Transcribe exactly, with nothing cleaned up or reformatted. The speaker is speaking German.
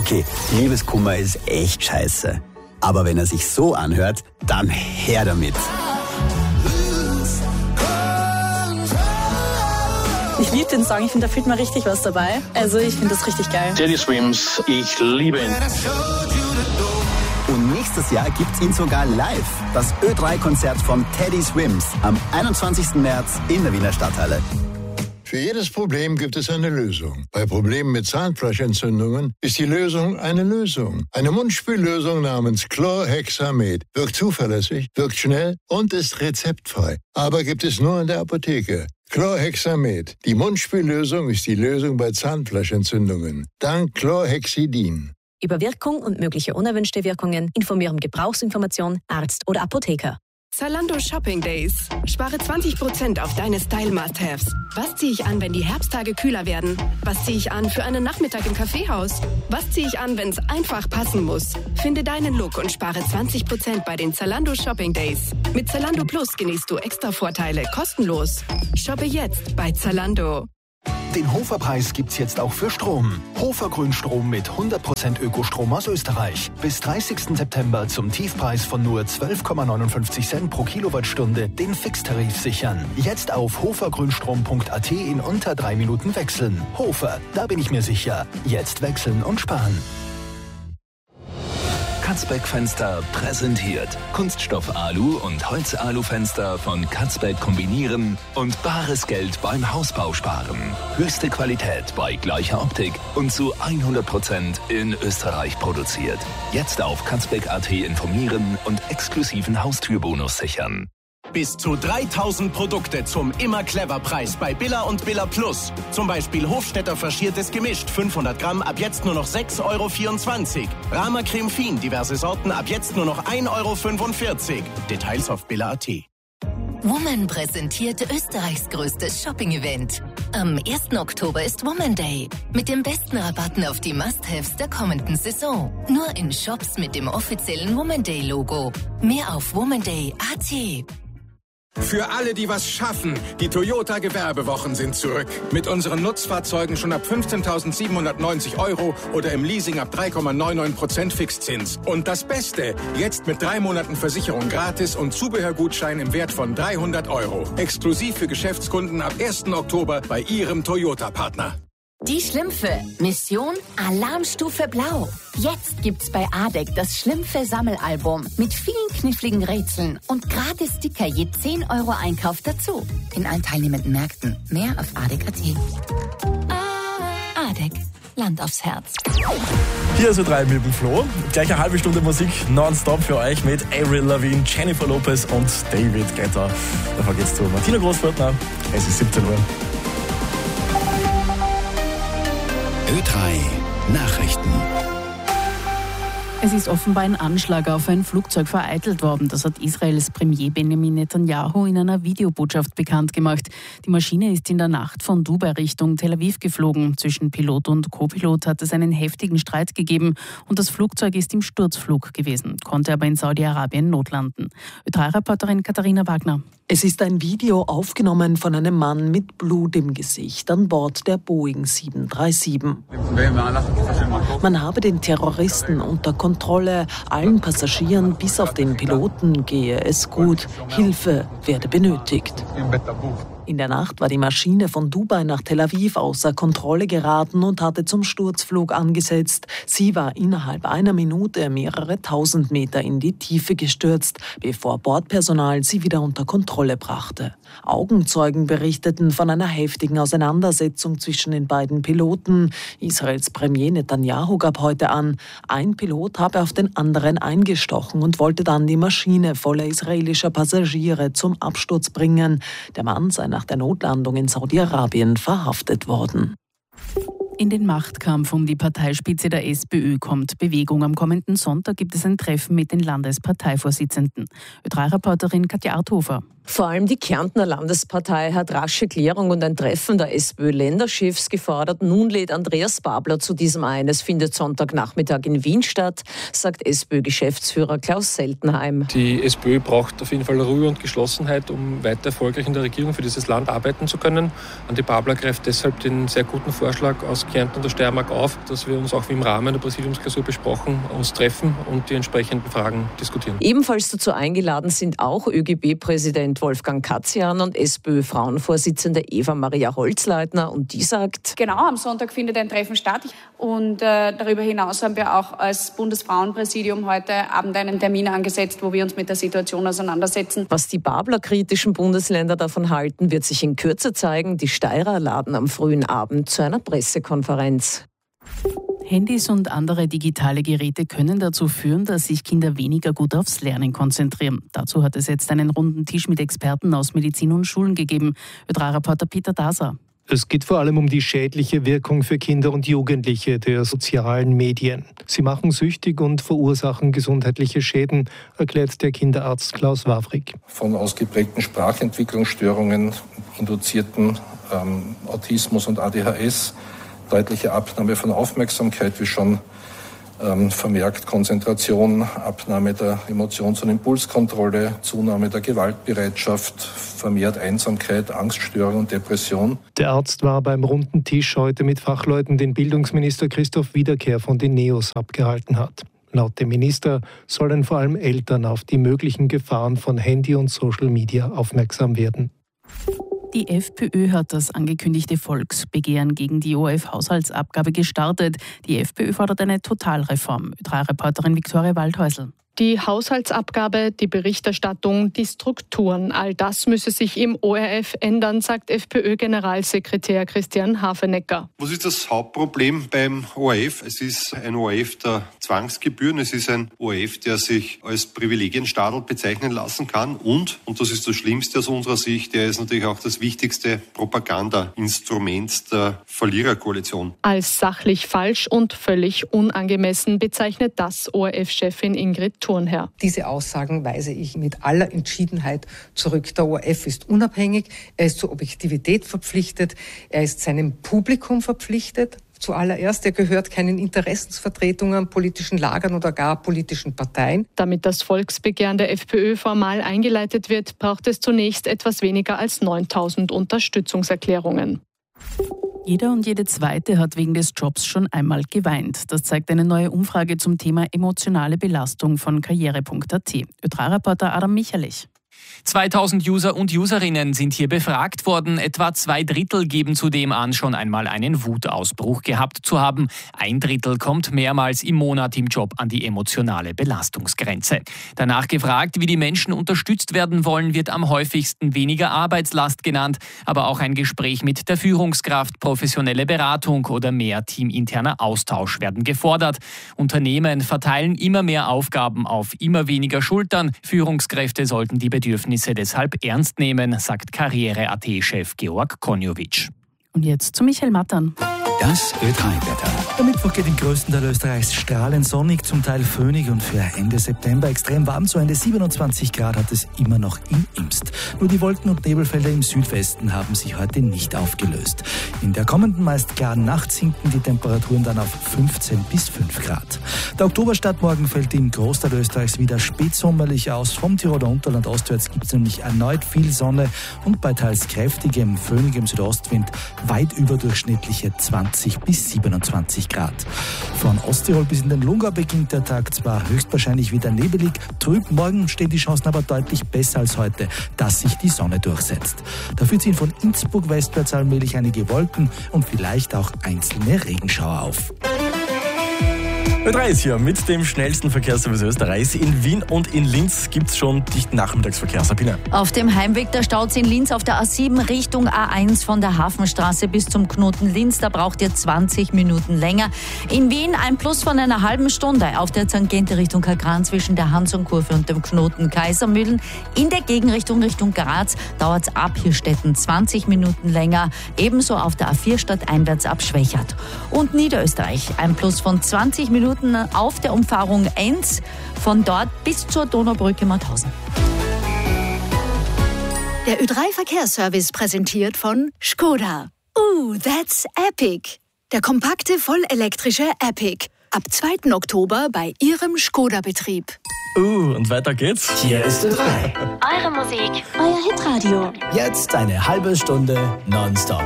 Okay, Liebeskummer ist echt scheiße. Aber wenn er sich so anhört, dann her damit. Ich liebe den Song, ich finde, da fühlt man richtig was dabei. Also ich finde das richtig geil. Teddy Swims, ich liebe ihn. Und nächstes Jahr gibt's ihn sogar live. Das Ö drei Konzert von Teddy Swims am einundzwanzigsten März in der Wiener Stadthalle. Für jedes Problem gibt es eine Lösung. Bei Problemen mit Zahnfleischentzündungen ist die Lösung eine Lösung. Eine Mundspüllösung namens Chlorhexamed wirkt zuverlässig, wirkt schnell und ist rezeptfrei. Aber gibt es nur in der Apotheke. Chlorhexamed. Die Mundspüllösung ist die Lösung bei Zahnfleischentzündungen. Dank Chlorhexidin. Über Wirkung und mögliche unerwünschte Wirkungen informieren Gebrauchsinformation, Arzt oder Apotheker. Zalando Shopping Days. Spare zwanzig Prozent auf deine Style-Must-Haves. Was ziehe ich an, wenn die Herbsttage kühler werden? Was ziehe ich an für einen Nachmittag im Kaffeehaus? Was ziehe ich an, wenn es einfach passen muss? Finde deinen Look und spare zwanzig Prozent bei den Zalando Shopping Days. Mit Zalando Plus genießt du extra Vorteile kostenlos. Shoppe jetzt bei Zalando. Den Hofer-Preis gibt's jetzt auch für Strom. Hofer Grünstrom mit hundert Prozent Ökostrom aus Österreich. Bis dreißigsten September zum Tiefpreis von nur zwölf Komma neunundfünfzig Cent pro Kilowattstunde den Fixtarif sichern. Jetzt auf hofergrünstrom punkt a t in unter drei Minuten wechseln. Hofer, da bin ich mir sicher. Jetzt wechseln und sparen. Katzbeck Fenster präsentiert Kunststoff Alu und Holz Alufenster von Katzbeck kombinieren und bares Geld beim Hausbau sparen. Höchste Qualität bei gleicher Optik und zu hundert Prozent in Österreich produziert. Jetzt auf katzbeck punkt a t informieren und exklusiven Haustürbonus sichern. Bis zu dreitausend Produkte zum Immer-Clever-Preis bei Billa und Billa Plus. Zum Beispiel Hofstetter faschiertes Gemischt, fünfhundert Gramm, ab jetzt nur noch sechs Euro vierundzwanzig. Rama Creme Fin, diverse Sorten, ab jetzt nur noch ein Euro fünfundvierzig. Details auf billa punkt a t. Woman präsentiert Österreichs größtes Shopping-Event. Am ersten Oktober ist Woman Day. Mit den besten Rabatten auf die Must-Haves der kommenden Saison. Nur in Shops mit dem offiziellen Woman Day-Logo. Mehr auf woman day punkt a t. Für alle, die was schaffen, die Toyota Gewerbewochen sind zurück. Mit unseren Nutzfahrzeugen schon ab fünfzehntausendsiebenhundertneunzig Euro oder im Leasing ab drei Komma neunundneunzig Prozent Fixzins. Und das Beste, jetzt mit drei Monaten Versicherung gratis und Zubehörgutschein im Wert von dreihundert Euro. Exklusiv für Geschäftskunden ab ersten Oktober bei Ihrem Toyota-Partner. Die Schlümpfe. Mission Alarmstufe Blau. Jetzt gibt's bei Adek das Schlümpfe-Sammelalbum mit vielen kniffligen Rätseln und gratis Sticker je zehn Euro Einkauf dazu. In allen teilnehmenden Märkten. Mehr auf adek punkt a t. Adek. Land aufs Herz. Hier ist Ö drei mit dem Flo. Gleich eine halbe Stunde Musik nonstop für euch mit Avril Lavigne, Jennifer Lopez und David Guetta. Davor geht's zu Martina Großwörtner. Es ist siebzehn Uhr. Ö drei Nachrichten. Es ist offenbar ein Anschlag auf ein Flugzeug vereitelt worden. Das hat Israels Premier Benjamin Netanyahu in einer Videobotschaft bekannt gemacht. Die Maschine ist in der Nacht von Dubai Richtung Tel Aviv geflogen. Zwischen Pilot und Co-Pilot hat es einen heftigen Streit gegeben und das Flugzeug ist im Sturzflug gewesen, konnte aber in Saudi-Arabien notlanden. Ö drei Reporterin Katharina Wagner. Es ist ein Video aufgenommen von einem Mann mit Blut im Gesicht an Bord der Boeing sieben drei sieben. Man habe den Terroristen unter Kontrolle, allen Passagieren bis auf den Piloten gehe es gut, Hilfe werde benötigt. In der Nacht war die Maschine von Dubai nach Tel Aviv außer Kontrolle geraten und hatte zum Sturzflug angesetzt. Sie war innerhalb einer Minute mehrere tausend Meter in die Tiefe gestürzt, bevor Bordpersonal sie wieder unter Kontrolle brachte. Augenzeugen berichteten von einer heftigen Auseinandersetzung zwischen den beiden Piloten. Israels Premier Netanyahu gab heute an, ein Pilot habe auf den anderen eingestochen und wollte dann die Maschine voller israelischer Passagiere zum Absturz bringen. Der Mann sei nach der Notlandung in Saudi-Arabien verhaftet worden. In den Machtkampf um die Parteispitze der SPÖ kommt Bewegung. Am kommenden Sonntag gibt es ein Treffen mit den Landesparteivorsitzenden. Ö drei Reporterin Katja Arthofer. Vor allem die Kärntner Landespartei hat rasche Klärung und ein Treffen der SPÖ-Länderchefs gefordert. Nun lädt Andreas Babler zu diesem ein. Es findet Sonntagnachmittag in Wien statt, sagt SPÖ-Geschäftsführer Klaus Seltenheim. Die SPÖ braucht auf jeden Fall Ruhe und Geschlossenheit, um weiter erfolgreich in der Regierung für dieses Land arbeiten zu können. Andi Babler greift deshalb den sehr guten Vorschlag aus Kärnten und der Steiermark auf, dass wir uns auch wie im Rahmen der Präsidiumsklausur besprochen uns treffen und die entsprechenden Fragen diskutieren. Ebenfalls dazu eingeladen sind auch ÖGB-Präsident Wolfgang Katzian und SPÖ-Frauenvorsitzende Eva-Maria Holzleitner. Und die sagt: Genau, am Sonntag findet ein Treffen statt. Und äh, darüber hinaus haben wir auch als Bundesfrauenpräsidium heute Abend einen Termin angesetzt, wo wir uns mit der Situation auseinandersetzen. Was die Babler-kritischen Bundesländer davon halten, wird sich in Kürze zeigen. Die Steirer laden am frühen Abend zu einer Pressekonferenz. Handys und andere digitale Geräte können dazu führen, dass sich Kinder weniger gut aufs Lernen konzentrieren. Dazu hat es jetzt einen runden Tisch mit Experten aus Medizin und Schulen gegeben. Ö drei Reporter Peter Daser. Es geht vor allem um die schädliche Wirkung für Kinder und Jugendliche der sozialen Medien. Sie machen süchtig und verursachen gesundheitliche Schäden, erklärt der Kinderarzt Klaus Wawrig. Von ausgeprägten Sprachentwicklungsstörungen, induzierten ähm, Autismus und A D H S, deutliche Abnahme von Aufmerksamkeit, wie schon ähm, vermerkt Konzentration, Abnahme der Emotions- und Impulskontrolle, Zunahme der Gewaltbereitschaft, vermehrt Einsamkeit, Angststörung und Depression. Der Arzt war beim runden Tisch heute mit Fachleuten, den Bildungsminister Christoph Wiederkehr von den NEOS abgehalten hat. Laut dem Minister sollen vor allem Eltern auf die möglichen Gefahren von Handy und Social Media aufmerksam werden. Die FPÖ hat das angekündigte Volksbegehren gegen die O R F-Haushaltsabgabe gestartet. Die FPÖ fordert eine Totalreform. Ö drei Reporterin Viktoria Waldhäusl. Die Haushaltsabgabe, die Berichterstattung, die Strukturen, all das müsse sich im O R F ändern, sagt FPÖ-Generalsekretär Christian Hafenecker. Was ist das Hauptproblem beim O R F? Es ist ein O R F der Zwangsgebühren, es ist ein O R F, der sich als Privilegienstadel bezeichnen lassen kann und, und das ist das Schlimmste aus unserer Sicht, der ist natürlich auch das wichtigste Propagandainstrument der Verliererkoalition. Als sachlich falsch und völlig unangemessen bezeichnet das O R F-Chefin Ingrid Thurnherr. Diese Aussagen weise ich mit aller Entschiedenheit zurück. Der O R F ist unabhängig, er ist zur Objektivität verpflichtet, er ist seinem Publikum verpflichtet. Zuallererst, er gehört keinen Interessensvertretungen, politischen Lagern oder gar politischen Parteien. Damit das Volksbegehren der FPÖ formal eingeleitet wird, braucht es zunächst etwas weniger als neuntausend Unterstützungserklärungen. Jeder und jede Zweite hat wegen des Jobs schon einmal geweint. Das zeigt eine neue Umfrage zum Thema emotionale Belastung von karriere punkt a t. Ö drei Reporter Adam Michalich. zweitausend User und Userinnen sind hier befragt worden. Etwa zwei Drittel geben zudem an, schon einmal einen Wutausbruch gehabt zu haben. Ein Drittel kommt mehrmals im Monat im Job an die emotionale Belastungsgrenze. Danach gefragt, wie die Menschen unterstützt werden wollen, wird am häufigsten weniger Arbeitslast genannt, aber auch ein Gespräch mit der Führungskraft, professionelle Beratung oder mehr teaminterner Austausch werden gefordert. Unternehmen verteilen immer mehr Aufgaben auf immer weniger Schultern. Führungskräfte sollten die Bedürfnisse deshalb ernst nehmen, sagt karriere punkt a t-Chef Georg Konjovic. Und jetzt zu Michael Mattern. Das Ö drei Wetter. Der Mittwoch geht im größten Teil Österreichs strahlend sonnig, zum Teil föhnig und für Ende September extrem warm. Zu Ende siebenundzwanzig Grad hat es immer noch in Imst. Nur die Wolken- und Nebelfelder im Südwesten haben sich heute nicht aufgelöst. In der kommenden meist klaren Nacht sinken die Temperaturen dann auf fünfzehn bis fünf Grad. Der Oktoberstart morgen fällt im Großteil Österreichs wieder spätsommerlich aus. Vom Tiroler Unterland ostwärts gibt es nämlich erneut viel Sonne und bei teils kräftigem, föhnigem Südostwind weit überdurchschnittliche zwanzig bis siebenundzwanzig Grad. Von Osttirol bis in den Lungau beginnt der Tag zwar höchstwahrscheinlich wieder nebelig, trüb. Morgen stehen die Chancen aber deutlich besser als heute, dass sich die Sonne durchsetzt. Dafür ziehen von Innsbruck westwärts allmählich einige Wolken und vielleicht auch einzelne Regenschauer auf. Ö drei ist hier mit dem schnellsten Verkehrsservice Österreichs. In Wien und in Linz gibt es schon dichten Nachmittagsverkehr. Sabine. Auf dem Heimweg der Staus in Linz auf der A sieben Richtung A eins von der Hafenstraße bis zum Knoten Linz. Da braucht ihr zwanzig Minuten länger. In Wien ein Plus von einer halben Stunde auf der Tangente Richtung Kagran zwischen der Hansonkurve und dem Knoten Kaisermühlen. In der Gegenrichtung Richtung Graz dauert es ab Hirstetten zwanzig Minuten länger. Ebenso auf der A vier stadteinwärts ab Schwächert. Und Niederösterreich ein Plus von zwanzig Minuten auf der Umfahrung Enns, von dort bis zur Donaubrücke Mauthausen. Der Ö drei Verkehrsservice präsentiert von Skoda. Ooh, that's epic. Der kompakte, vollelektrische Epic. Ab zweiten Oktober bei Ihrem Skoda-Betrieb. Uh, und weiter geht's. Hier ist Ö drei. Eure Musik, euer Hitradio. Jetzt eine halbe Stunde nonstop.